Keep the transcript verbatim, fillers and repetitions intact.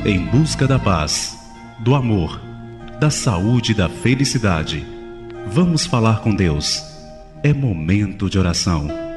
Em busca da paz, do amor, da saúde e da felicidade. Vamos falar com Deus. É momento de oração.